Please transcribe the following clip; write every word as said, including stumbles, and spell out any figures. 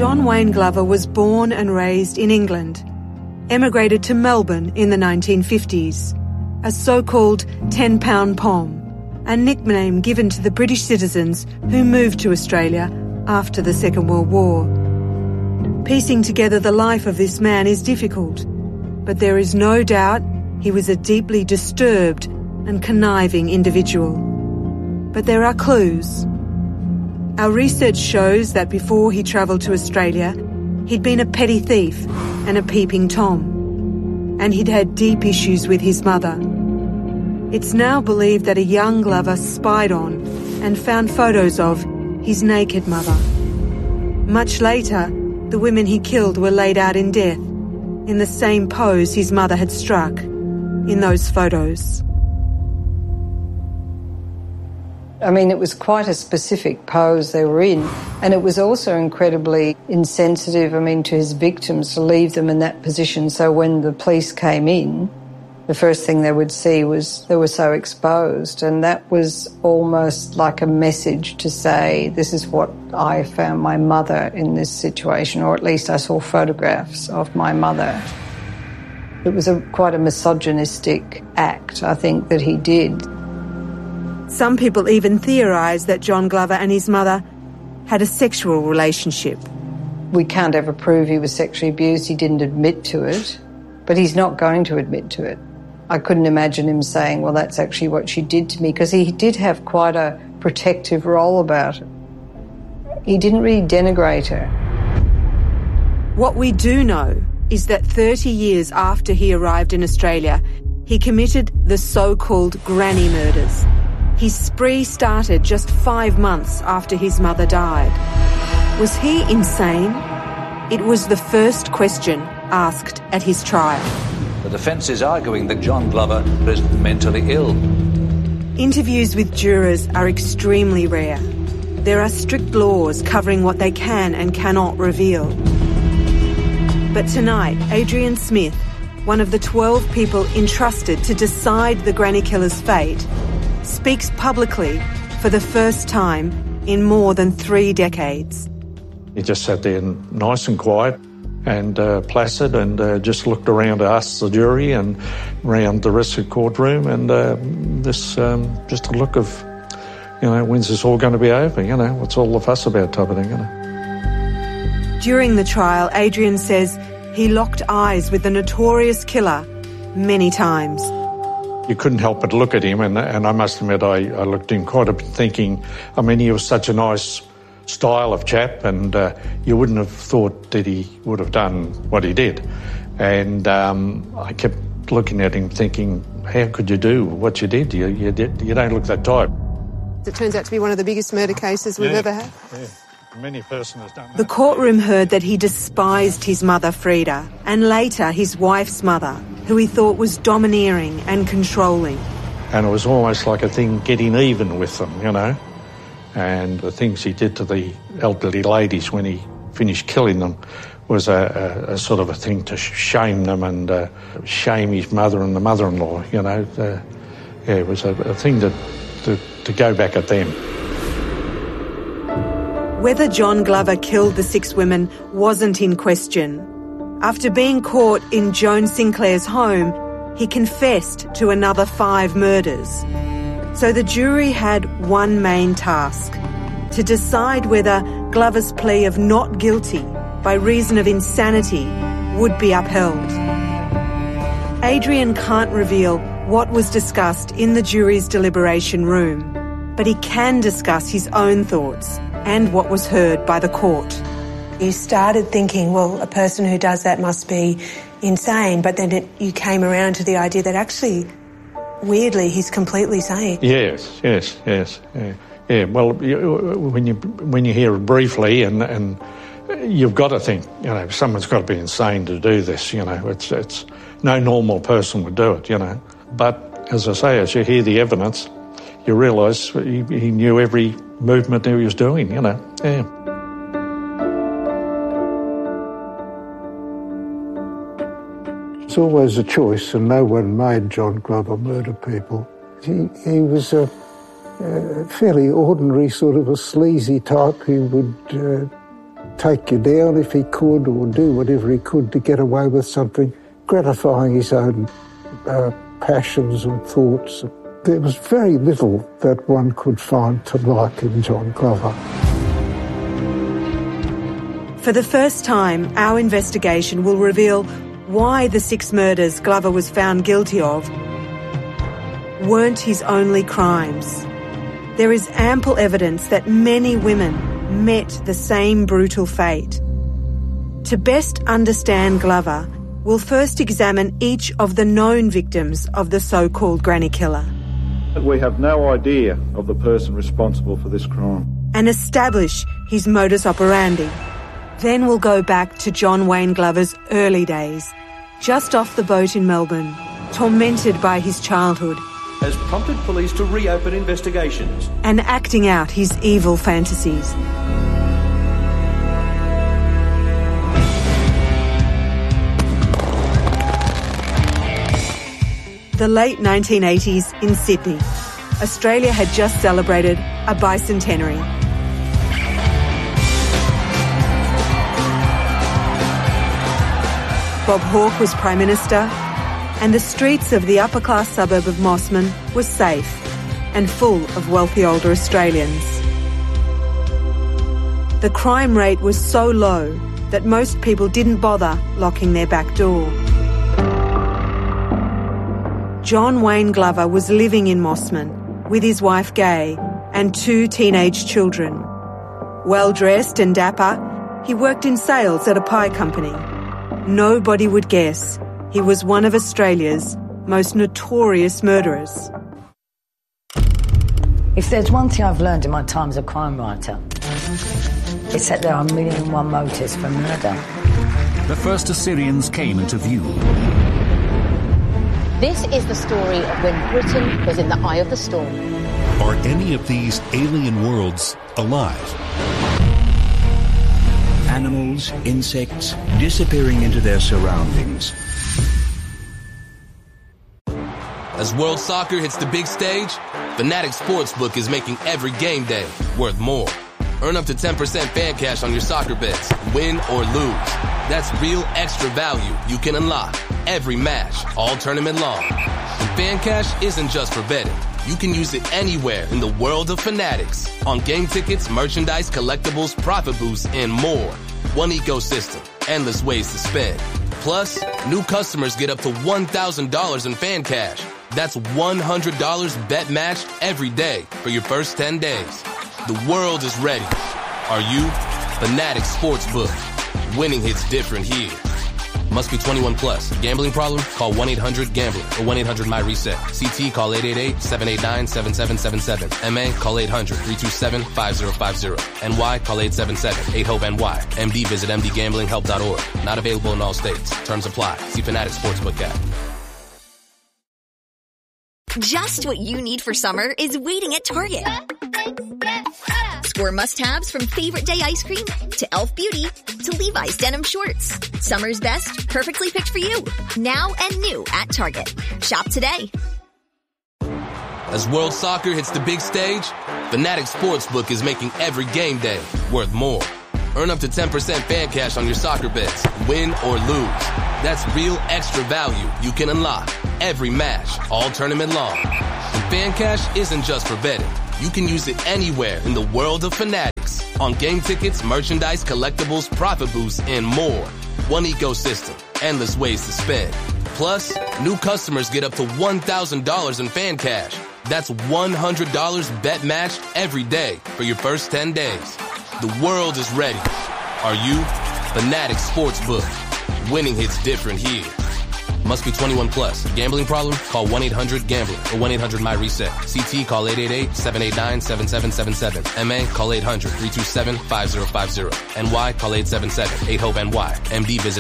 John Wayne Glover was born and raised in England, emigrated to Melbourne in the nineteen fifties, a so-called ten-pound pom, a nickname given to the British citizens who moved to Australia after the Second World War. Piecing together the life of this man is difficult, but there is no doubt he was a deeply disturbed and conniving individual. But there are clues. Our research shows that before he travelled to Australia, he'd been a petty thief and a peeping Tom, and he'd had deep issues with his mother. It's now believed that a young Glover spied on and found photos of his naked mother. Much later, the women he killed were laid out in death, in the same pose his mother had struck in those photos. I mean, it was quite a specific pose they were in, and it was also incredibly insensitive, I mean, to his victims to leave them in that position. So when the police came in, the first thing they would see was they were so exposed, and that was almost like a message to say, this is what I found my mother in this situation, or at least I saw photographs of my mother. It was a quite a misogynistic act, I think, that he did. Some people even theorise that John Glover and his mother had a sexual relationship. We can't ever prove he was sexually abused. He didn't admit to it, but he's not going to admit to it. I couldn't imagine him saying, well, that's actually what she did to me, because he did have quite a protective role about it. He didn't really denigrate her. What we do know is that thirty years after he arrived in Australia, he committed the so-called granny murders. His spree started just five months after his mother died. Was he insane? It was the first question asked at his trial. The defence is arguing that John Glover is mentally ill. Interviews with jurors are extremely rare. There are strict laws covering what they can and cannot reveal. But tonight, Adrian Smith, one of the twelve people entrusted to decide the granny killer's fate, speaks publicly for the first time in more than three decades. He just sat there nice and quiet and uh, placid and uh, just looked around at us, the jury, and around the rest of the courtroom, and uh, this um, just a look of, you know, when's this all going to be over, you know, what's all the fuss about type of thing, you know. During the trial, Adrian says he locked eyes with the notorious killer many times. You couldn't help but look at him, and, and I must admit I, I looked at him quite a bit thinking, I mean, he was such a nice style of chap, and uh, you wouldn't have thought that he would have done what he did. And um, I kept looking at him thinking, how could you do what you did? You, you, did, you don't look that type. It turns out to be one of the biggest murder cases we've yeah, ever had. Yeah. Many person has done that. The courtroom heard that he despised his mother, Frida, and later his wife's mother, who he thought was domineering and controlling. And it was almost like a thing getting even with them, you know. And the things he did to the elderly ladies when he finished killing them was a, a, a sort of a thing to shame them and uh, shame his mother and the mother-in-law, you know. Uh, yeah, it was a, a thing to, to, to go back at them. Whether John Glover killed the six women wasn't in question. After being caught in Joan Sinclair's home, he confessed to another five murders. So the jury had one main task: to decide whether Glover's plea of not guilty by reason of insanity would be upheld. Adrian can't reveal what was discussed in the jury's deliberation room, but he can discuss his own thoughts and what was heard by the court. You started thinking, well, a person who does that must be insane, but then it, you came around to the idea that actually, weirdly, he's completely sane. Yes, yes, yes. Yeah, yeah. Well, you, when you when you hear it briefly, and and you've got to think, you know, someone's got to be insane to do this. You know, it's it's no normal person would do it. You know, but as I say, as you hear the evidence, you realise he, he knew every movement he was doing. You know, yeah. It's always a choice, and no one made John Glover murder people. He, he was a, a fairly ordinary sort of a sleazy type who would uh, take you down if he could, or do whatever he could to get away with something, gratifying his own uh, passions and thoughts. There was very little that one could find to like in John Glover. For the first time, our investigation will reveal why the six murders Glover was found guilty of weren't his only crimes. There is ample evidence that many women met the same brutal fate. To best understand Glover, we'll first examine each of the known victims of the so-called Granny Killer. We have no idea of the person responsible for this crime. And establish his modus operandi. Then we'll go back to John Wayne Glover's early days, just off the boat in Melbourne, tormented by his childhood, has prompted police to reopen investigations and acting out his evil fantasies. The late nineteen eighties in Sydney. Australia had just celebrated a bicentenary. Bob Hawke was Prime Minister, and the streets of the upper-class suburb of Mossman were safe and full of wealthy older Australians. The crime rate was so low that most people didn't bother locking their back door. John Wayne Glover was living in Mossman with his wife Gay and two teenage children. Well-dressed and dapper, he worked in sales at a pie company. Nobody would guess he was one of Australia's most notorious murderers. If there's one thing I've learned in my time as a crime writer, it's that there are a million and one motives for murder. The first Assyrians came into view. This is the story of when Britain was in the eye of the storm. Are any of these alien worlds alive? Animals, insects, disappearing into their surroundings. As World Soccer hits the big stage, Fanatics Sportsbook is making every game day worth more. Earn up to ten percent fan cash on your soccer bets, win or lose. That's real extra value you can unlock every match, all tournament long. And fan cash isn't just for betting. You can use it anywhere in the world of Fanatics. On game tickets, merchandise, collectibles, profit boosts, and more. One ecosystem, endless ways to spend. Plus, new customers get up to one thousand dollars in fan cash. That's one hundred dollars bet matched every day for your first ten days. The world is ready. Are you? Fanatics Sportsbook. Winning hits different here. Must be twenty-one plus. Gambling problem? Call one eight hundred gambler or one eight hundred my reset. C T call eight eight eight, seven eight nine, seven seven seven seven. M A call eight hundred, three two seven, five zero five zero. N Y call eight seven seven, eight hope N Y. M D visit m d gambling help dot org. Not available in all states. Terms apply. See Fanatics Sportsbook app. Just what you need for summer is waiting at Target. Score must-haves from Favorite Day ice cream to e l f Beauty to Levi's denim shorts. Summer's best, perfectly picked for you. Now and new at Target. Shop today. As World Soccer hits the big stage, Fanatics Sportsbook is making every game day worth more. Earn up to ten percent fan cash on your soccer bets, win or lose. That's real extra value you can unlock every match, all tournament long. And fan cash isn't just for betting. You can use it anywhere in the world of Fanatics. On game tickets, merchandise, collectibles, profit boosts, and more. One ecosystem, endless ways to spend. Plus, new customers get up to one thousand dollars in fan cash. That's one hundred dollars bet matched every day for your first ten days. The world is ready. Are you? Fanatics Sportsbook. Winning hits different here. Must be twenty-one plus. Gambling problem? Call one eight hundred gambler or one eight hundred my reset. C T call eight eight eight, seven eight nine, seven seven seven seven. M A call eight hundred, three two seven, five zero five zero. N Y call eight seven seven, eight hope N Y. M D visit